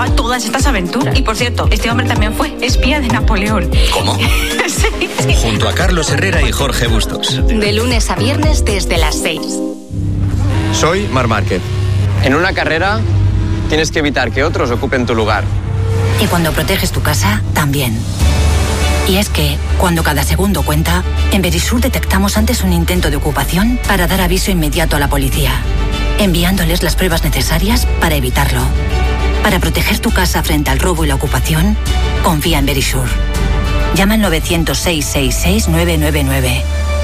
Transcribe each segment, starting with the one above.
a todas estas aventuras. Y por cierto, este hombre también fue espía de Napoleón. ¿Cómo? Sí. Junto a Carlos Herrera y Jorge Bustos. De lunes a viernes desde las 6. Soy Marc Márquez. En una carrera tienes que evitar que otros ocupen tu lugar. Y cuando proteges tu casa, también. Y es que, cuando cada segundo cuenta, en Verisur detectamos antes un intento de ocupación para dar aviso inmediato a la policía, enviándoles las pruebas necesarias para evitarlo. Para proteger tu casa frente al robo y la ocupación, confía en Verisur. Llama al 900-666-999.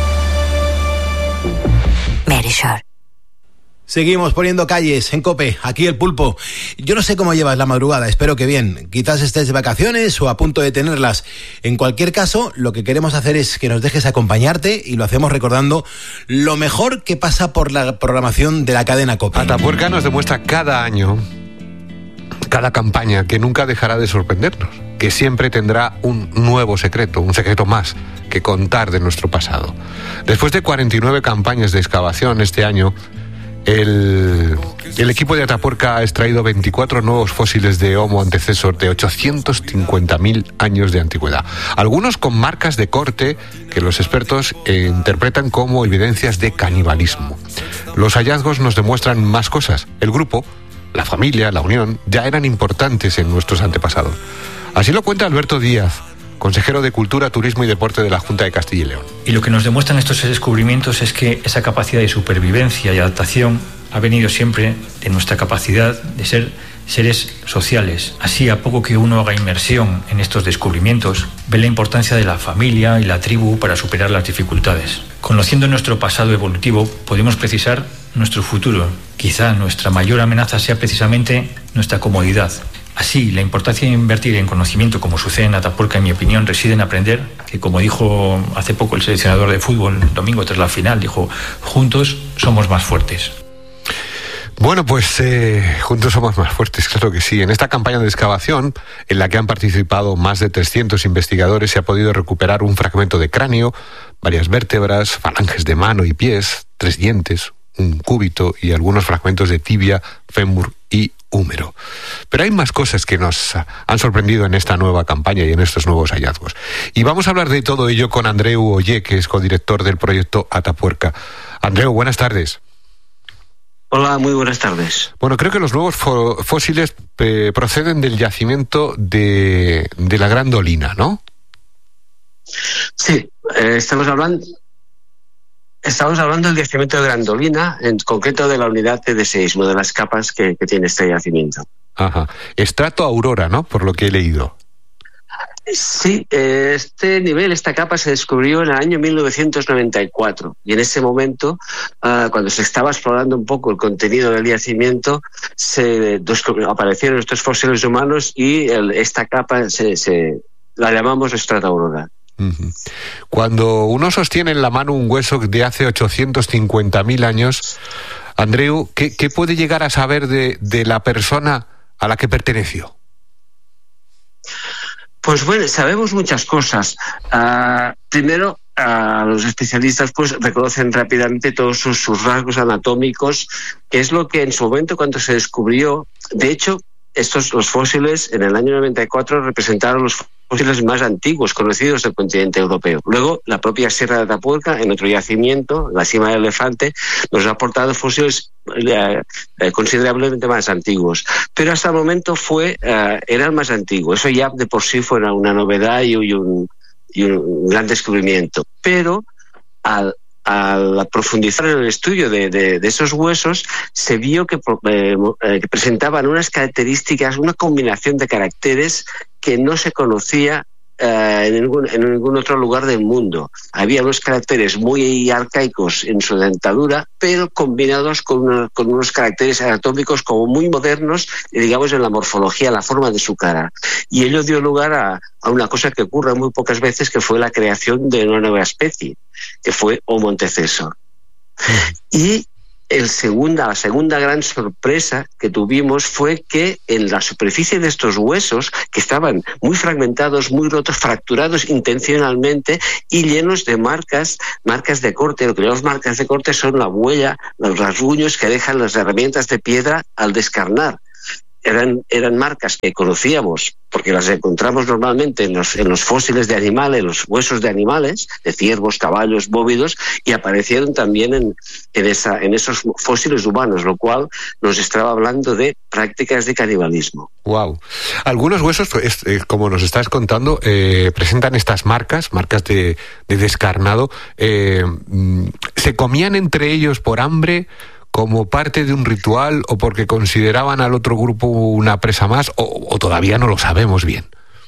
Verisur. Seguimos poniendo calles en COPE, aquí el Pulpo. Yo no sé cómo llevas la madrugada, espero que bien. Quizás estés de vacaciones o a punto de tenerlas. En cualquier caso, lo que queremos hacer es que nos dejes acompañarte y lo hacemos recordando lo mejor que pasa por la programación de la cadena COPE. Atapuerca nos demuestra cada año, cada campaña, que nunca dejará de sorprendernos, que siempre tendrá un nuevo secreto, un secreto más que contar de nuestro pasado. Después de 49 campañas de excavación este año, el equipo de Atapuerca ha extraído 24 nuevos fósiles de Homo antecesor de 850.000 años de antigüedad. Algunos con marcas de corte que los expertos interpretan como evidencias de canibalismo. Los hallazgos nos demuestran más cosas. El grupo, la familia, la unión, ya eran importantes en nuestros antepasados. Así lo cuenta Alberto Díaz, consejero de Cultura, Turismo y Deporte de la Junta de Castilla y León. Y lo que nos demuestran estos descubrimientos es que esa capacidad de supervivencia y adaptación ha venido siempre de nuestra capacidad de ser seres sociales. Así, a poco que uno haga inmersión en estos descubrimientos, ve la importancia de la familia y la tribu para superar las dificultades. Conociendo nuestro pasado evolutivo, podemos precisar nuestro futuro. Quizá nuestra mayor amenaza sea precisamente nuestra comodidad. Así, la importancia de invertir en conocimiento, como sucede en Atapuerca, en mi opinión, reside en aprender, que como dijo hace poco el seleccionador de fútbol, el domingo tras la final, dijo, juntos somos más fuertes. Bueno, pues juntos somos más fuertes, claro que sí. En esta campaña de excavación, en la que han participado más de 300 investigadores, se ha podido recuperar un fragmento de cráneo, varias vértebras, falanges de mano y pies, 3 dientes, un cúbito y algunos fragmentos de tibia, fémur y húmero. Pero hay más cosas que nos han sorprendido en esta nueva campaña y en estos nuevos hallazgos. Y vamos a hablar de todo ello con Andreu Ollé, que es codirector del proyecto Atapuerca. Andreu, buenas tardes. Hola, muy buenas tardes. Bueno, creo que los nuevos fósiles proceden del yacimiento de la Gran Dolina, ¿no? Sí, estamos hablando del yacimiento de Gran Dolina, en concreto de la unidad TD6, una de las capas que tiene este yacimiento. Ajá. Estrato Aurora, ¿no? Por lo que he leído. Sí, esta capa se descubrió en el año 1994 y en ese momento, cuando se estaba explorando un poco el contenido del yacimiento, aparecieron estos fósiles humanos y esta capa la llamamos Estrato Aurora. Uh-huh. Cuando uno sostiene en la mano un hueso de hace 850.000 años, Andreu, ¿qué puede llegar a saber de la persona a la que perteneció? Pues bueno, sabemos muchas cosas. Primero, los especialistas pues reconocen rápidamente todos sus rasgos anatómicos, que es lo que en su momento cuando se descubrió, de hecho, los fósiles en el año 94 representaron los fósiles más antiguos conocidos del continente europeo. Luego, la propia Sierra de Atapuerca, en otro yacimiento, la Cima del Elefante, nos ha aportado fósiles considerablemente más antiguos. Pero hasta el momento era el más antiguo. Eso ya de por sí fue una novedad y un gran descubrimiento. Pero al profundizar en el estudio de esos huesos, se vio que presentaban unas características, una combinación de caracteres que no se conocía en ningún otro lugar del mundo. Había unos caracteres muy arcaicos en su dentadura, pero combinados con unos caracteres anatómicos como muy modernos, digamos, en la morfología, la forma de su cara. Y ello dio lugar a una cosa que ocurre muy pocas veces, que fue la creación de una nueva especie, que fue Homo antecesor. Y la segunda gran sorpresa que tuvimos fue que en la superficie de estos huesos, que estaban muy fragmentados, muy rotos, fracturados intencionalmente y llenos de marcas de corte. Lo que llamamos marcas de corte son la huella, los rasguños que dejan las herramientas de piedra al descarnar. eran marcas que conocíamos porque las encontramos normalmente en los fósiles de animales, en los huesos de animales, de ciervos, caballos, bóvidos, y aparecieron también en esos fósiles humanos, lo cual nos estaba hablando de prácticas de canibalismo. Wow. Algunos huesos, como nos estás contando, presentan estas marcas de descarnado. ¿Se comían entre ellos por hambre, como parte de un ritual, o porque consideraban al otro grupo una presa más, o todavía no lo sabemos bien?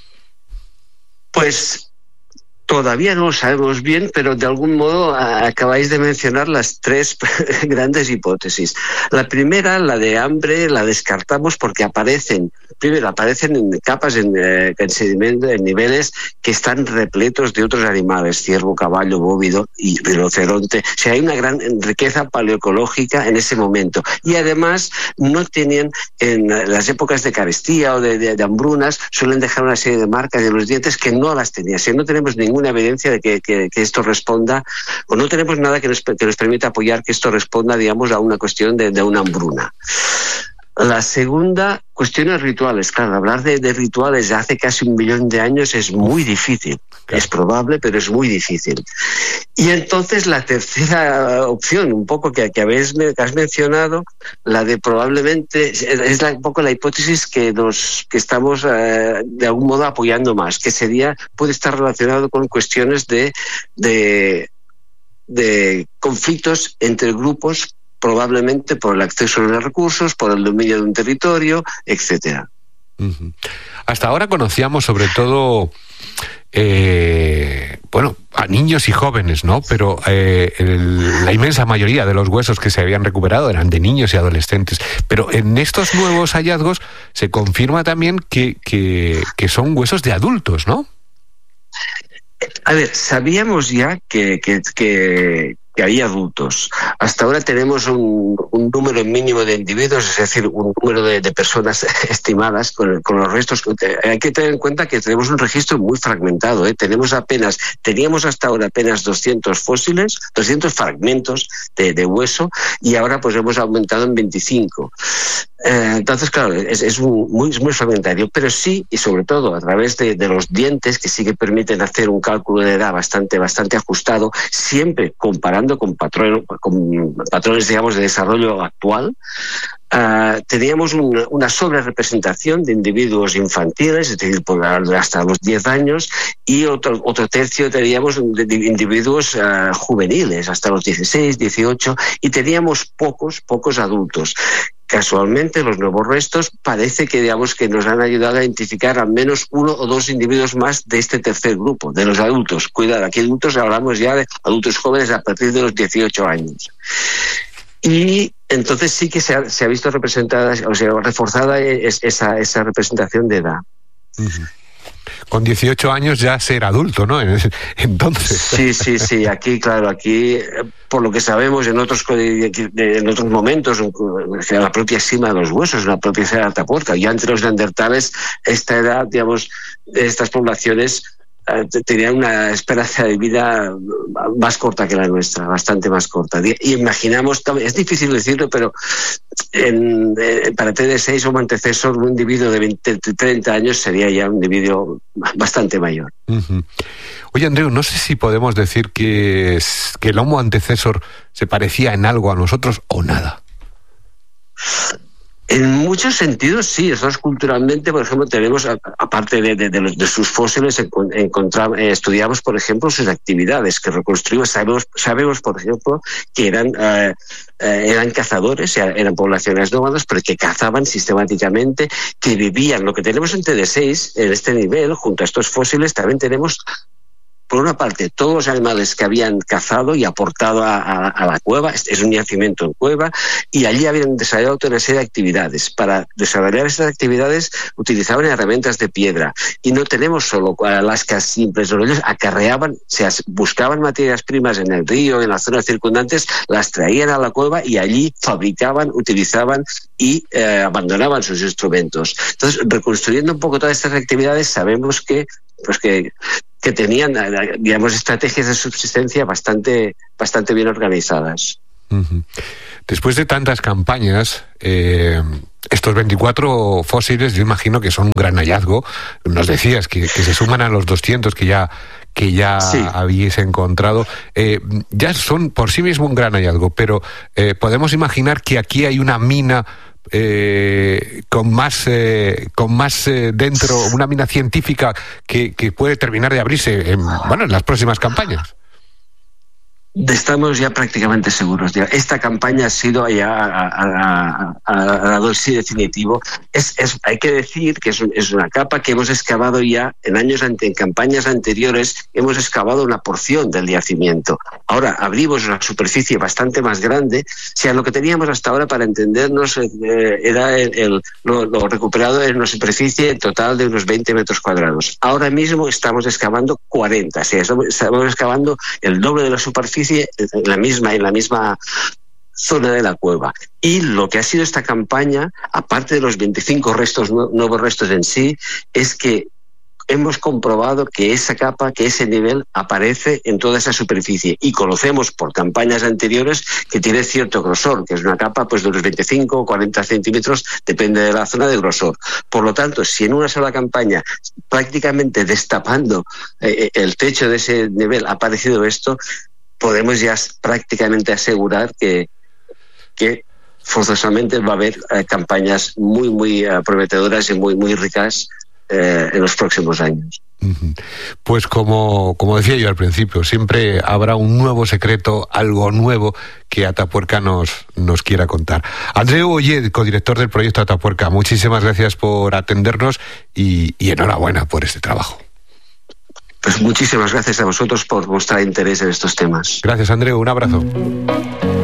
Pues todavía no lo sabemos bien, pero de algún modo acabáis de mencionar las tres grandes hipótesis. La primera, la de hambre, la descartamos porque aparecen en capas, en sedimento, en niveles que están repletos de otros animales, ciervo, caballo, bóvido y rinoceronte. O sea, hay una gran riqueza paleoecológica en ese momento. Y además no tenían, en las épocas de carestía o de hambrunas, suelen dejar una serie de marcas de los dientes que no las tenían. O sea, no tenemos ninguna evidencia de que esto responda, o no tenemos nada que nos permita apoyar que esto responda, digamos, a una cuestión de una hambruna. La segunda, cuestiones rituales. Claro, hablar de rituales de hace casi 1 millón de años es muy difícil. Claro. Es probable, pero es muy difícil. Y entonces la tercera opción, un poco que has mencionado, la de probablemente, es un poco la hipótesis que estamos de algún modo apoyando más, que puede estar relacionado con cuestiones de conflictos entre grupos, probablemente por el acceso a los recursos, por el dominio de un territorio, etcétera. Uh-huh. Hasta ahora conocíamos sobre todo a niños y jóvenes, ¿no? Pero la inmensa mayoría de los huesos que se habían recuperado eran de niños y adolescentes. Pero en estos nuevos hallazgos se confirma también que son huesos de adultos, ¿no? A ver, sabíamos ya que hay adultos. Hasta ahora tenemos un número mínimo de individuos, es decir, un número de personas estimadas con los restos. Hay que tener en cuenta que tenemos un registro muy fragmentado. Teníamos hasta ahora apenas 200 fósiles, 200 fragmentos de hueso, y ahora pues hemos aumentado en 25. Entonces, claro, es muy fragmentario, pero sí, y sobre todo a través de los dientes, que sí que permiten hacer un cálculo de edad bastante ajustado, siempre comparando con patrones, digamos, de desarrollo actual. Teníamos una sobrerepresentación de individuos infantiles, es decir, hasta los 10 años, y otro tercio teníamos de individuos juveniles, hasta los 16, 18, y teníamos pocos adultos. Casualmente, los nuevos restos parece que, digamos, que nos han ayudado a identificar al menos 1 o 2 individuos más de este tercer grupo, de los adultos. Cuidado, aquí adultos hablamos ya de adultos jóvenes a partir de los 18 años. Y entonces sí que se ha visto representada, o sea, reforzada esa representación de edad. Uh-huh. Con 18 años ya ser adulto, ¿no? Entonces. Sí. Aquí, por lo que sabemos en otros momentos, en la propia cima de los huesos, en la propia cima de Atapuerca, ya entre los neandertales, esta edad, digamos, de estas poblaciones tenían una esperanza de vida más corta que la nuestra, bastante más corta. Y imaginamos, es difícil decirlo, pero para TD6 o antecesor, un individuo de 30 años sería ya un individuo bastante mayor. Uh-huh. Oye, Andreu, no sé si podemos decir que el Homo antecesor se parecía en algo a nosotros o nada. En muchos sentidos sí. Nosotros culturalmente, por ejemplo, tenemos, aparte de sus fósiles, estudiamos, por ejemplo, sus actividades que reconstruimos. Sabemos, por ejemplo, que eran cazadores, eran poblaciones nómadas, pero que cazaban sistemáticamente, que vivían. Lo que tenemos en TD6, en este nivel, junto a estos fósiles, también tenemos, por una parte, todos los animales que habían cazado y aportado a la cueva. Es un yacimiento en cueva, y allí habían desarrollado una serie de actividades. Para desarrollar estas actividades utilizaban herramientas de piedra, y no tenemos solo lascas simples, ellos acarreaban, buscaban materias primas en el río, en las zonas circundantes, las traían a la cueva y allí fabricaban, utilizaban y abandonaban sus instrumentos. Entonces, reconstruyendo un poco todas estas actividades, sabemos que tenían, digamos, estrategias de subsistencia bastante bien organizadas. Uh-huh. Después de tantas campañas, Estos 24 fósiles yo imagino que son un gran hallazgo. Nos decías que se suman a los 200 que ya sí habéis encontrado. Ya son por sí mismo un gran hallazgo, pero podemos imaginar que aquí hay una mina con más dentro, una mina científica que puede terminar de abrirse en las próximas campañas. Estamos ya prácticamente seguros. Esta campaña ha sido ya ha dado el sí definitivo. Hay que decir que es una capa que hemos excavado ya en campañas anteriores. Hemos excavado una porción del yacimiento. Ahora abrimos una superficie bastante más grande. O sea, lo que teníamos hasta ahora, para entendernos, era lo recuperado en una superficie total de unos 20 metros cuadrados. Ahora mismo estamos excavando 40. O sea, estamos excavando el doble de la superficie en la misma zona de la cueva. Y lo que ha sido esta campaña, aparte de los 25 nuevos restos en sí, es que hemos comprobado que esa capa, que ese nivel aparece en toda esa superficie, y conocemos por campañas anteriores que tiene cierto grosor, que es una capa pues de unos 25 o 40 centímetros, depende de la zona de grosor. Por lo tanto, si en una sola campaña, prácticamente destapando el techo de ese nivel, ha aparecido esto, podemos ya prácticamente asegurar que forzosamente va a haber campañas muy, muy prometedoras y muy, muy ricas en los próximos años. Pues como decía yo al principio, siempre habrá un nuevo secreto, algo nuevo que Atapuerca nos quiera contar. Andreu Ollé, codirector del proyecto Atapuerca, muchísimas gracias por atendernos y enhorabuena por este trabajo. Pues muchísimas gracias a vosotros por mostrar interés en estos temas. Gracias, Andreu, un abrazo.